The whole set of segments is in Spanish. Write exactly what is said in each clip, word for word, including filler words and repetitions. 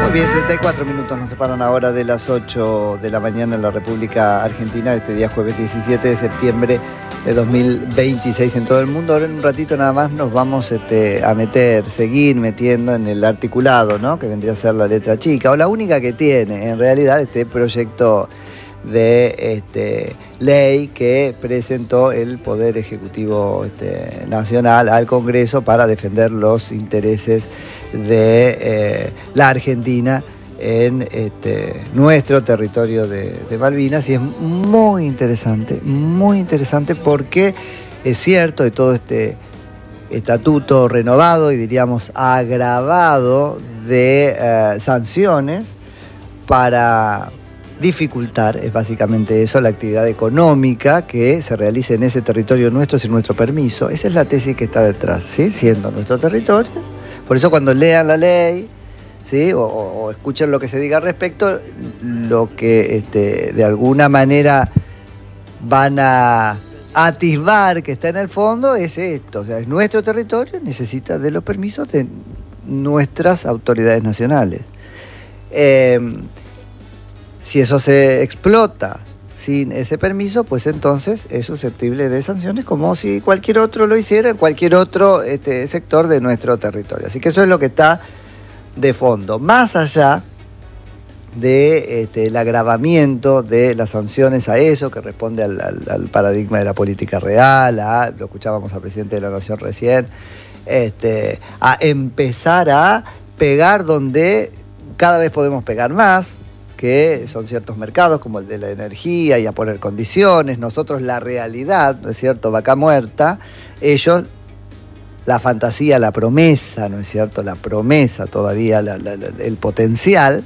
Muy bien, treinta y cuatro minutos nos separan ahora de las ocho de la mañana en la República Argentina, este día jueves diecisiete de septiembre de dos mil veintiséis en todo el mundo. Ahora en un ratito nada más nos vamos este, a meter, seguir metiendo en el articulado, ¿no? Que vendría a ser la letra chica, o la única que tiene en realidad este proyecto de este, ley que presentó el Poder Ejecutivo este, Nacional al Congreso para defender los intereses de eh, la Argentina en este, nuestro territorio de, de Malvinas. Y es muy interesante, muy interesante porque es cierto de todo este estatuto renovado y diríamos agravado de eh, sanciones para dificultar, es básicamente eso, la actividad económica que se realice en ese territorio nuestro sin nuestro permiso. Esa es la tesis que está detrás, ¿sí? Siendo nuestro territorio. Por eso cuando lean la ley, ¿sí? o, o escuchen lo que se diga al respecto, lo que este, de alguna manera van a atisbar que está en el fondo es esto. O sea, es nuestro territorio, necesita de los permisos de nuestras autoridades nacionales. Eh, Si eso se explota sin ese permiso, pues entonces es susceptible de sanciones como si cualquier otro lo hiciera en cualquier otro este, sector de nuestro territorio. Así que eso es lo que está de fondo. Más allá de este, el agravamiento de las sanciones a eso, que responde al, al, al paradigma de la política real, a, lo escuchábamos al presidente de la Nación recién, este, a empezar a pegar donde cada vez podemos pegar más, que son ciertos mercados como el de la energía, y a poner condiciones. Nosotros la realidad, ¿no es cierto?, vaca muerta, ellos la fantasía, la promesa, ¿no es cierto?, la promesa todavía, la, la, la, el potencial.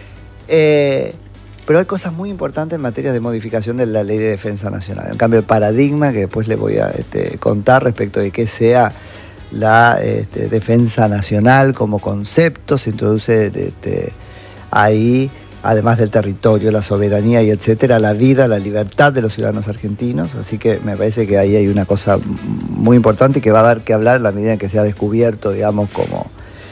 Eh, pero hay cosas muy importantes en materia de modificación de la Ley de Defensa Nacional. En cambio, el paradigma que después les voy a este, contar respecto de qué sea la este, defensa nacional como concepto, se introduce este, ahí, además del territorio, la soberanía y etcétera, la vida, la libertad de los ciudadanos argentinos. Así que me parece que ahí hay una cosa muy importante que va a dar que hablar en la medida en que se ha descubierto, digamos, como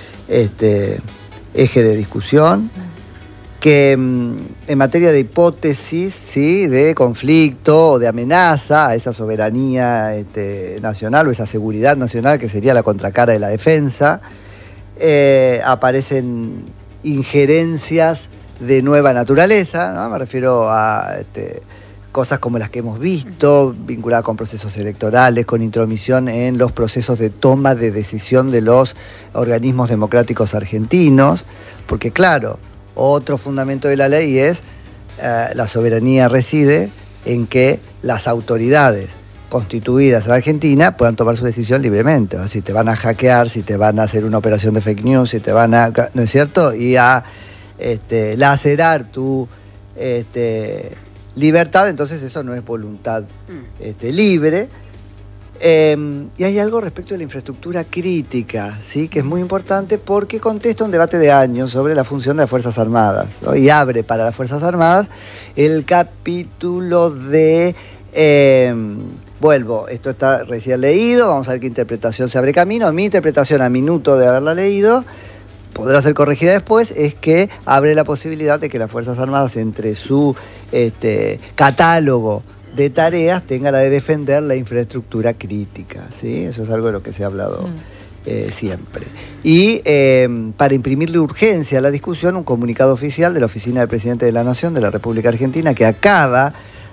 este eje de discusión, que en materia de hipótesis, ¿sí?, de conflicto o de amenaza a esa soberanía este, nacional o esa seguridad nacional que sería la contracara de la defensa, eh, aparecen injerencias de nueva naturaleza, ¿no? Me refiero a este, cosas como las que hemos visto, vinculadas con procesos electorales, con intromisión en los procesos de toma de decisión de los organismos democráticos argentinos, porque claro, otro fundamento de la ley es eh, la soberanía reside en que las autoridades constituidas en Argentina puedan tomar su decisión libremente. O sea, si te van a hackear, si te van a hacer una operación de fake news, si te van a, ¿no es cierto?, y a Este, lacerar tu este, libertad, entonces eso no es voluntad este, libre. Eh, y hay algo respecto de la infraestructura crítica, ¿sí?, que es muy importante porque contesta un debate de años sobre la función de las Fuerzas Armadas, ¿no? Y abre para las Fuerzas Armadas el capítulo de... Eh, vuelvo, esto está recién leído, vamos a ver qué interpretación se abre camino. Mi interpretación a minuto de haberla leído, podrá ser corregida después, es que abre la posibilidad de que las Fuerzas Armadas, entre su este, catálogo de tareas, tenga la de defender la infraestructura crítica, ¿sí? Eso es algo de lo que se ha hablado mm. eh, siempre. Y eh, para imprimirle urgencia a la discusión, un comunicado oficial de la Oficina del Presidente de la Nación de la República Argentina, que acaba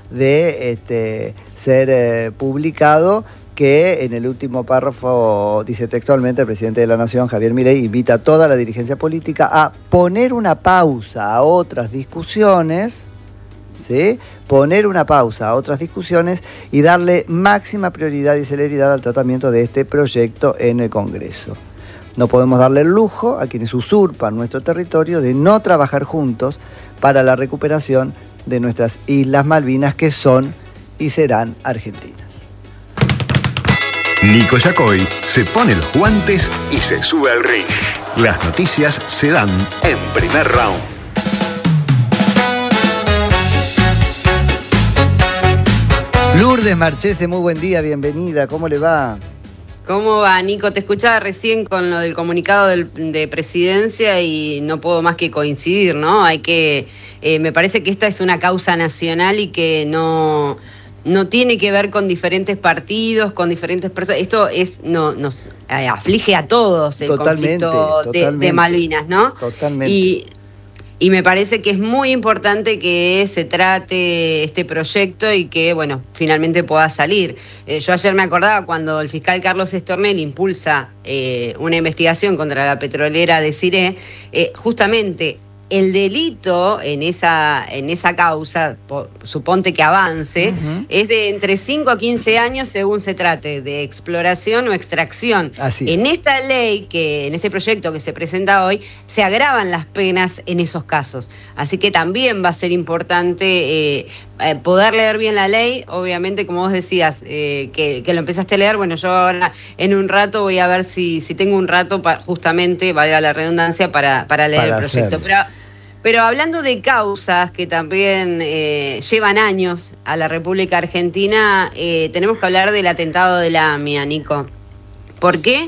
de este, ser eh, publicado, que en el último párrafo dice textualmente: el presidente de la Nación, Javier Milei, invita a toda la dirigencia política a poner una pausa a otras discusiones, ¿sí? Poner una pausa a otras discusiones y darle máxima prioridad y celeridad al tratamiento de este proyecto en el Congreso. No podemos darle el lujo a quienes usurpan nuestro territorio de no trabajar juntos para la recuperación de nuestras Islas Malvinas, que son y serán argentinas. Nico Yacoy se pone los guantes y se sube al ring. Las noticias se dan en primer round. Lourdes Marchese, muy buen día, bienvenida, ¿cómo le va? ¿Cómo va, Nico? Te escuchaba recién con lo del comunicado del, de presidencia y no puedo más que coincidir, ¿no? Hay que, eh, me parece que esta es una causa nacional y que no, no tiene que ver con diferentes partidos, con diferentes personas. Esto es, no, nos eh, aflige a todos el totalmente, conflicto de, totalmente, de Malvinas, ¿no? Totalmente. Y, Y me parece que es muy importante que se trate este proyecto y que, bueno, finalmente pueda salir. Eh, yo ayer me acordaba cuando el fiscal Carlos Estornel impulsa eh, una investigación contra la petrolera de Siré, eh, justamente el delito en esa, en esa causa, po, suponte que avance, uh-huh. es de entre cinco a quince años según se trate de exploración o extracción. Así en esta ley, que en este proyecto que se presenta hoy, se agravan las penas en esos casos. Así que también va a ser importante eh, eh, poder leer bien la ley. Obviamente, como vos decías, eh, que, que lo empezaste a leer, bueno, yo ahora en un rato voy a ver si, si tengo un rato pa, justamente, valga la redundancia, para, para leer para el proyecto. Pero, Pero hablando de causas que también eh, llevan años a la República Argentina, eh, tenemos que hablar del atentado de la AMIA, Nico. ¿Por qué?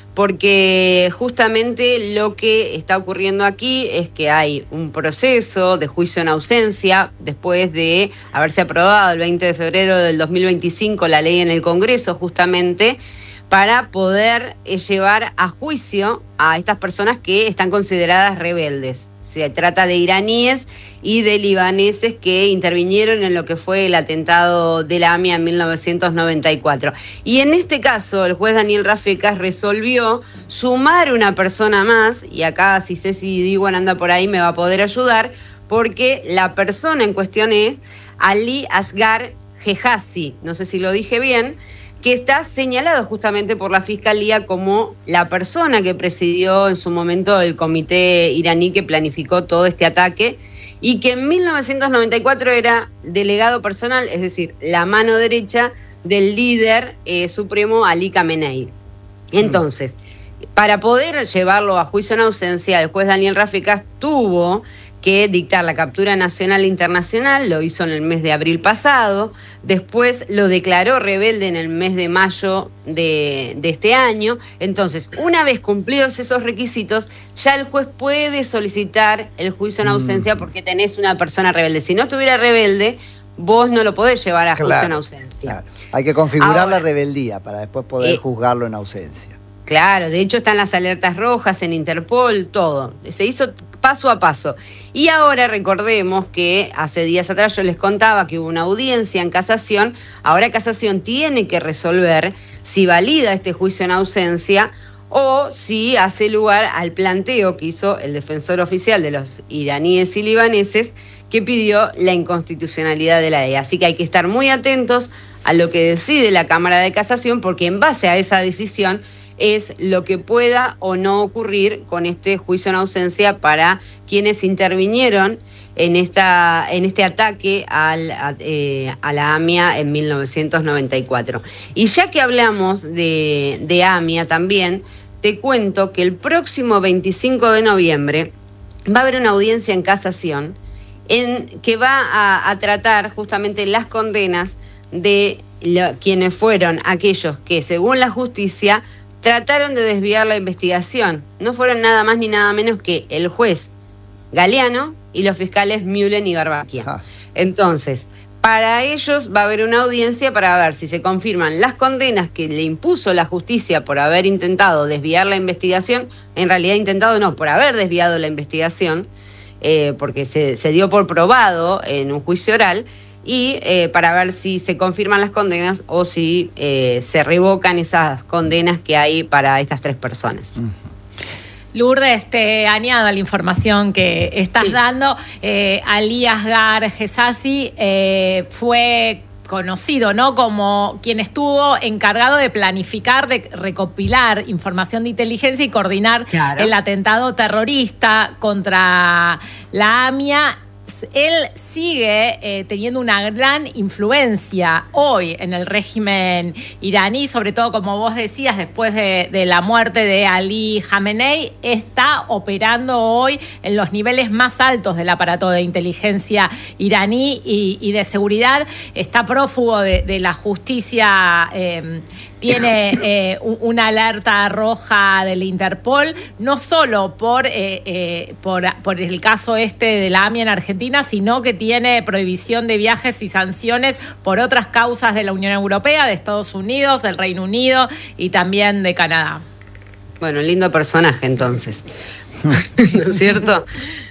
Porque justamente lo que está ocurriendo aquí es que hay un proceso de juicio en ausencia después de haberse aprobado el veinte de febrero del dos mil veinticinco la ley en el Congreso, justamente para poder eh, llevar a juicio a estas personas que están consideradas rebeldes. Se trata de iraníes y de libaneses que intervinieron en lo que fue el atentado de la AMIA en mil novecientos noventa y cuatro. Y en este caso, el juez Daniel Rafecas resolvió sumar una persona más, y acá si Ceci Diwan anda por ahí me va a poder ayudar, porque la persona en cuestión es Ali Asghar Gehazi, no sé si lo dije bien, que está señalado justamente por la Fiscalía como la persona que presidió en su momento el comité iraní que planificó todo este ataque y que en mil novecientos noventa y cuatro era delegado personal, es decir, la mano derecha del líder eh, supremo Ali Khamenei. Entonces, mm. para poder llevarlo a juicio en ausencia, el juez Daniel Rafecas tuvo que dictar la captura nacional e internacional, lo hizo en el mes de abril pasado, después lo declaró rebelde en el mes de mayo de, de este año. Entonces, una vez cumplidos esos requisitos, ya el juez puede solicitar el juicio en ausencia porque tenés una persona rebelde. Si no estuviera rebelde, vos no lo podés llevar a claro, juicio en ausencia. Claro. Hay que configurar Ahora, la rebeldía para después poder eh, juzgarlo en ausencia. Claro, de hecho están las alertas rojas en Interpol, todo. Se hizo paso a paso. Y ahora recordemos que hace días atrás yo les contaba que hubo una audiencia en casación. Ahora casación tiene que resolver si valida este juicio en ausencia o si hace lugar al planteo que hizo el defensor oficial de los iraníes y libaneses, que pidió la inconstitucionalidad de la ley. Así que hay que estar muy atentos a lo que decide la Cámara de Casación, porque en base a esa decisión es lo que pueda o no ocurrir con este juicio en ausencia para quienes intervinieron en esta en este ataque al, a, eh, a la AMIA en mil novecientos noventa y cuatro. Y ya que hablamos de, de AMIA también, te cuento que el próximo veinticinco de noviembre va a haber una audiencia en casación en que va a, a tratar justamente las condenas de lo, quienes fueron aquellos que, según la justicia, trataron de desviar la investigación. No fueron nada más ni nada menos que el juez Galeano y los fiscales Mühlen y Barbaquia. Ah. Entonces, para ellos va a haber una audiencia para ver si se confirman las condenas que le impuso la justicia por haber intentado desviar la investigación. En realidad intentado no, por haber desviado la investigación, eh, porque se, se dio por probado en un juicio oral, y eh, para ver si se confirman las condenas o si eh, se revocan esas condenas que hay para estas tres personas. Uh-huh. Lourdes, te añado a la información que estás sí. dando. Eh, Ali Asghar Gehazi eh, fue conocido, ¿no?, como quien estuvo encargado de planificar, de recopilar información de inteligencia y coordinar claro. el atentado terrorista contra la AMIA. él sigue eh, teniendo una gran influencia hoy en el régimen iraní, sobre todo, como vos decías, después de, de la muerte de Ali Khamenei, está operando hoy en los niveles más altos del aparato de inteligencia iraní y, y de seguridad. Está prófugo de, de la justicia, eh, tiene eh, una alerta roja del Interpol, no solo por, eh, eh, por, por el caso este de la AMIA en Argentina, sino que tiene prohibición de viajes y sanciones por otras causas de la Unión Europea, de Estados Unidos, del Reino Unido y también de Canadá. Bueno, lindo personaje entonces, ¿no es cierto?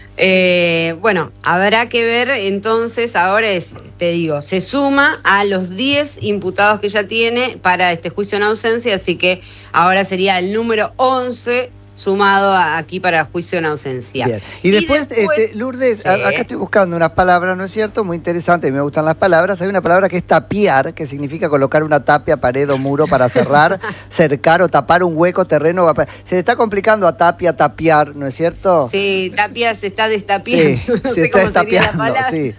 Eh, bueno, habrá que ver entonces, ahora es, te digo, se suma a los diez imputados que ya tiene para este juicio en ausencia, así que ahora sería el número once sumado a, aquí para juicio en ausencia. Bien. Y, y después, después este, Lourdes, sí. Acá estoy buscando unas palabras, ¿no es cierto? Muy interesante, me gustan las palabras. Hay una palabra que es tapiar, que significa colocar una tapia, pared o muro para cerrar, cercar o tapar un hueco, terreno. Se le está complicando a tapia, tapiar, ¿no es cierto? Sí, tapia se está destapiando. Sí, no se sé está cómo destapiando, sí.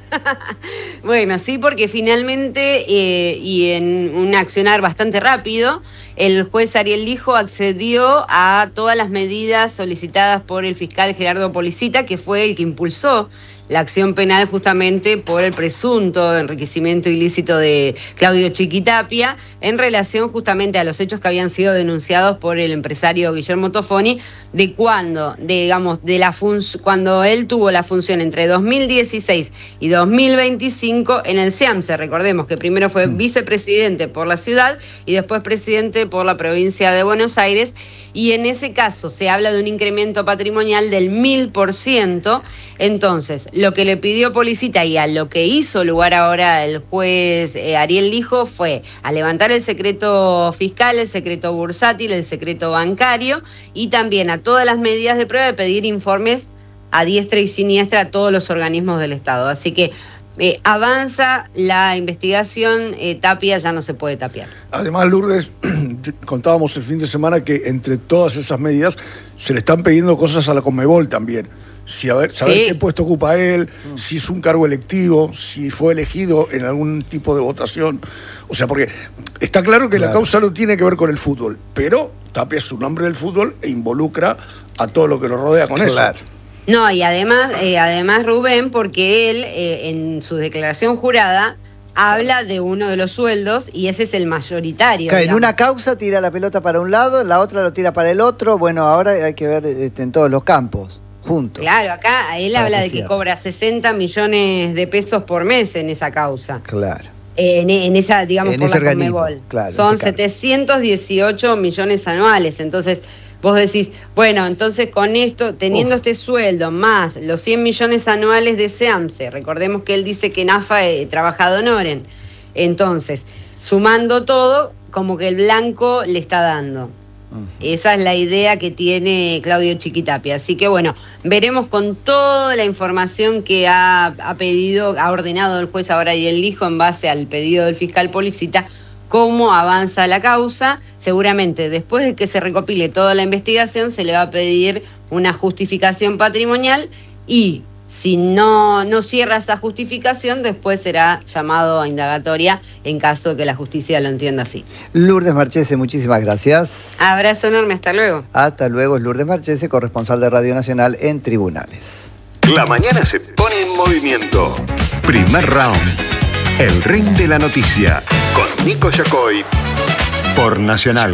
Bueno, sí, porque finalmente, eh, y en un accionar bastante rápido, el juez Ariel Lijo accedió a todas las medidas solicitadas por el fiscal Gerardo Policita, que fue el que impulsó la acción penal justamente por el presunto enriquecimiento ilícito de Claudio Chiquitapia en relación justamente a los hechos que habían sido denunciados por el empresario Guillermo Tofoni, de cuando, de, digamos, de la fun- cuando él tuvo la función entre dos mil dieciséis y dos mil veinticinco en el SEAMSE. Recordemos que primero fue vicepresidente por la ciudad y después presidente por la provincia de Buenos Aires, y en ese caso se habla de un incremento patrimonial del mil por ciento. Entonces, lo que le pidió Policita y a lo que hizo lugar ahora el juez eh, Ariel Lijo fue a levantar el secreto fiscal, el secreto bursátil, el secreto bancario, y también a todas las medidas de prueba de pedir informes a diestra y siniestra a todos los organismos del Estado. Así que eh, avanza la investigación, eh, Tapia ya no se puede tapiar. Además, Lourdes, contábamos el fin de semana que entre todas esas medidas se le están pidiendo cosas a la Conmebol también. Si a ver, saber sí. qué puesto ocupa él, mm. si es un cargo electivo, si fue elegido en algún tipo de votación. O sea, porque está claro que claro. la causa no tiene que ver con el fútbol, pero Tapia es un hombre del fútbol e involucra a todo lo que lo rodea con claro. eso. No, y además, eh, además Rubén, porque él eh, en su declaración jurada habla de uno de los sueldos y ese es el mayoritario. Claro, en una causa tira la pelota para un lado, la otra lo tira para el otro. Bueno, ahora hay que ver este, en todos los campos. Juntos. Claro, acá él habla de que cobra sesenta millones de pesos por mes en esa causa. Claro. En, en esa, digamos, en por ese la Conmebol. Claro, son setecientos dieciocho millones anuales. Entonces, vos decís, bueno, entonces con esto, teniendo Uf. este sueldo, más los cien millones anuales de SEAMSE, recordemos que él dice que en A F A eh, trabaja de honoren. Entonces, sumando todo, como que el blanco le está dando. Esa es la idea que tiene Claudio Chiquitapia. Así que bueno, veremos con toda la información que ha, ha pedido, ha ordenado el juez ahora y el Lijo en base al pedido del fiscal Policita, cómo avanza la causa. Seguramente después de que se recopile toda la investigación se le va a pedir una justificación patrimonial y si no, no cierra esa justificación, después será llamado a indagatoria en caso de que la justicia lo entienda así. Lourdes Marchese, muchísimas gracias. Abrazo enorme, hasta luego. Hasta luego, Lourdes Marchese, corresponsal de Radio Nacional en Tribunales. La mañana se pone en movimiento. Primer round. El ring de la noticia. Con Nico Yacoy. Por Nacional.